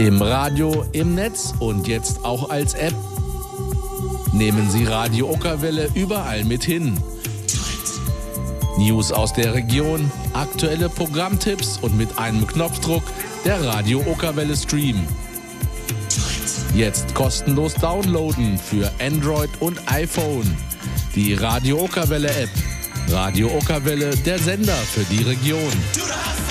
Im Radio, im Netz und jetzt auch als App. Nehmen Sie Radio Ockerwelle überall mit hin. News aus der Region, aktuelle Programmtipps und mit einem Knopfdruck der Radio Ockerwelle Stream. Jetzt kostenlos downloaden für Android und iPhone. Die Radio Ockerwelle App. Radio Ockerwelle, der Sender für die Region.